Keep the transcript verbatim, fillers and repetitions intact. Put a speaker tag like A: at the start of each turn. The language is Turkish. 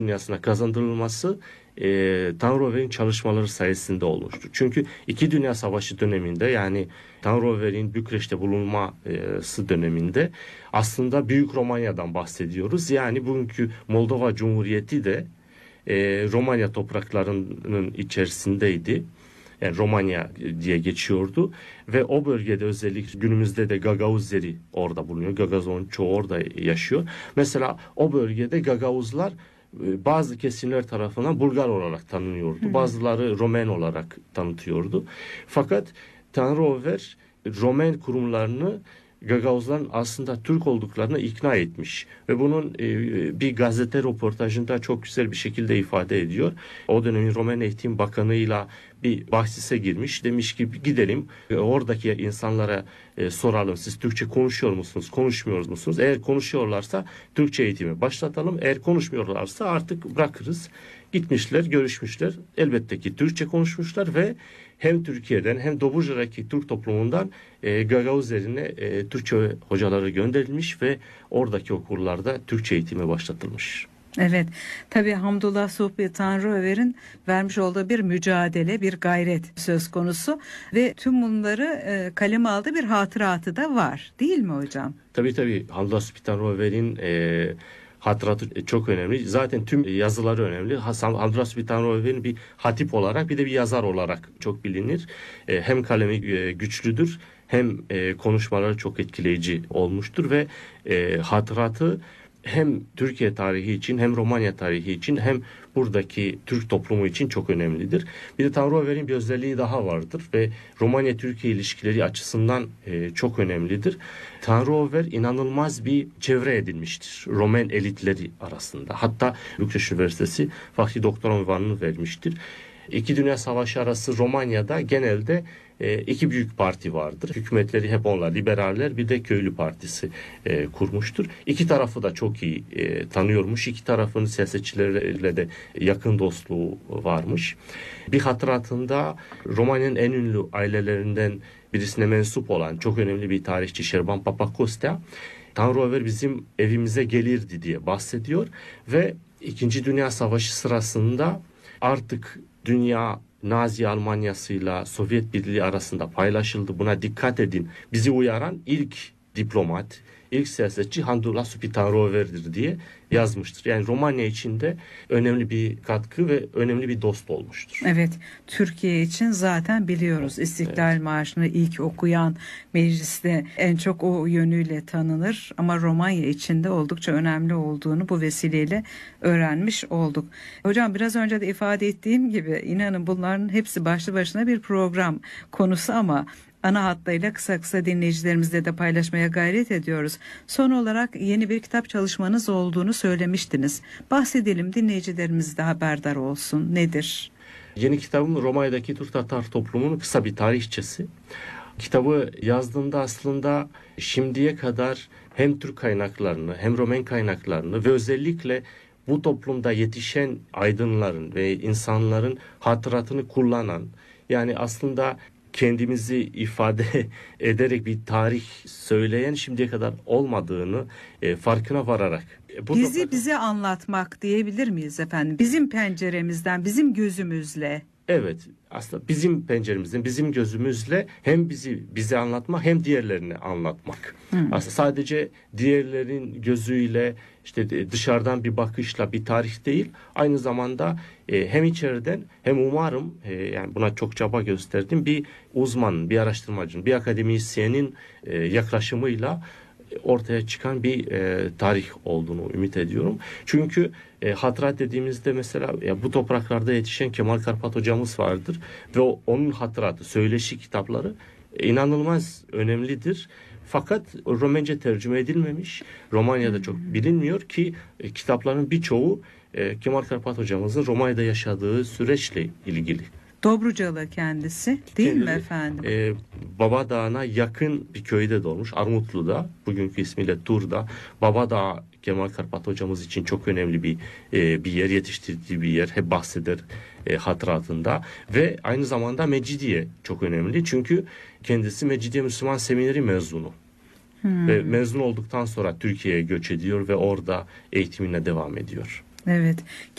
A: dünyasına kazandırılması e, Tanrı çalışmaları sayesinde olmuştur. Çünkü İki Dünya Savaşı döneminde, yani Tanrı Bükreş'te bulunması döneminde aslında Büyük Romanya'dan bahsediyoruz. Yani bugünkü Moldova Cumhuriyeti de e, Romanya topraklarının içerisindeydi. Yani Romanya diye geçiyordu ve o bölgede özellikle günümüzde de Gagauzleri orada bulunuyor. Gagazon çoğu orada yaşıyor. Mesela o bölgede Gagauzlar bazı kesimler tarafından Bulgar olarak tanınıyordu. Hı. Bazıları Romen olarak tanıtıyordu. Fakat Tanrıover Romen kurumlarını Gagauzların aslında Türk olduklarına ikna etmiş ve bunun e, bir gazete röportajında çok güzel bir şekilde ifade ediyor. O dönemin Romen Eğitim Bakanı'yla bir bahsise girmiş. Demiş ki gidelim e, oradaki insanlara e, soralım, siz Türkçe konuşuyor musunuz, konuşmuyor musunuz? Eğer konuşuyorlarsa Türkçe eğitimi başlatalım. Eğer konuşmuyorlarsa artık bırakırız. Gitmişler, görüşmüşler. Elbette ki Türkçe konuşmuşlar ve hem Türkiye'den hem Dobruca'daki Türk toplumundan e, Gagauzlerine e, Türkçe hocaları gönderilmiş ve oradaki okullarda Türkçe eğitimi başlatılmış.
B: Evet, tabii Hamdullah Subhi Tanrıöver'in vermiş olduğu bir mücadele, bir gayret söz konusu ve tüm bunları e, kaleme aldığı bir hatıratı da var, değil mi hocam?
A: Tabii tabii Hamdullah Subhi Tanrıöver'in e, hatıratı çok önemli. Zaten tüm yazıları önemli. Hamdullah Subhi Tanrıöver'in bir hatip olarak bir de bir yazar olarak çok bilinir. E, hem kalemi e, güçlüdür hem e, konuşmaları çok etkileyici olmuştur ve e, hatıratı hem Türkiye tarihi için hem Romanya tarihi için hem buradaki Türk toplumu için çok önemlidir. Bir de Tanrıöver'in bir özelliği daha vardır ve Romanya-Türkiye ilişkileri açısından e, çok önemlidir. Tanrıöver inanılmaz bir çevre edinmiştir Romen elitleri arasında. Hatta Bükreş Üniversitesi Fahri Doktor unvanını vermiştir. İki Dünya Savaşı arası Romanya'da genelde e, iki büyük parti vardır. Hükümetleri hep onlar, liberaller, bir de köylü partisi e, kurmuştur. İki tarafı da çok iyi e, tanıyormuş. İki tarafın siyasetçilerle de yakın dostluğu varmış. Bir hatıratında Romanya'nın en ünlü ailelerinden birisine mensup olan çok önemli bir tarihçi Șerban Papacosta, Tanrıöver bizim evimize gelirdi diye bahsediyor ve İkinci Dünya Savaşı sırasında artık dünya Nazi Almanyası'yla Sovyet Birliği arasında paylaşıldı. Buna dikkat edin. Bizi uyaran ilk diplomat, ilk siyasetçi Hamdullah Subhi Tanrıöver'dir diye yazmıştır. Yani Romanya için de önemli bir katkı ve önemli bir dost olmuştur.
B: Evet, Türkiye için zaten biliyoruz İstiklal evet. Marşı'nı ilk okuyan, mecliste en çok o yönüyle tanınır ama Romanya için de oldukça önemli olduğunu bu vesileyle öğrenmiş olduk. Hocam biraz önce de ifade ettiğim gibi inanın bunların hepsi başlı başına bir program konusu ama ana hattıyla kısa kısa dinleyicilerimizle de paylaşmaya gayret ediyoruz. Son olarak yeni bir kitap çalışmanız olduğunu söylemiştiniz. Bahsedelim, dinleyicilerimiz de haberdar olsun. Nedir?
A: Yeni kitabım Romanya'daki Türk Tatar toplumunun kısa bir tarihçesi. Kitabı yazdığımda aslında şimdiye kadar hem Türk kaynaklarını hem Romen kaynaklarını ve özellikle bu toplumda yetişen aydınların ve insanların hatıratını kullanan, yani aslında kendimizi ifade ederek bir tarih söyleyen şimdiye kadar olmadığını e, farkına vararak.
B: E, bu Bizi toprak... bize anlatmak diyebilir miyiz efendim? Bizim penceremizden, bizim gözümüzle.
A: Evet, aslında bizim penceremizden, bizim gözümüzle hem bizi bize anlatmak hem diğerlerini anlatmak. Hmm. Aslında sadece diğerlerin gözüyle, işte dışarıdan bir bakışla bir tarih değil, aynı zamanda e, hem içeriden hem umarım e, yani buna çok çaba gösterdim, bir uzman, bir araştırmacının, bir akademisyenin e, yaklaşımıyla ortaya çıkan bir e, tarih olduğunu ümit ediyorum. Çünkü e, hatırat dediğimizde mesela ya bu topraklarda yetişen Kemal Karpat hocamız vardır ve o, onun hatıratı, söyleşi kitapları e, inanılmaz önemlidir. Fakat Romence tercüme edilmemiş, Romanya'da çok bilinmiyor ki e, kitapların birçoğu e, Kemal Karpat hocamızın Romanya'da yaşadığı süreçle ilgili.
B: Dobrucalı kendisi değil Kendisi, mi efendim?
A: E, Babadağ'ına yakın bir köyde doğmuş. Armutlu'da, bugünkü ismiyle Tur'da. Babadağ Kemal Karpat hocamız için çok önemli bir e, bir yer, yetiştirdiği bir yer. Hep bahseder e, hatıratında. Ve aynı zamanda Mecidiye çok önemli. Çünkü kendisi Mecidiye Müslüman Semineri mezunu. Hmm. Ve mezun olduktan sonra Türkiye'ye göç ediyor ve orada eğitimine devam ediyor.
B: Evet.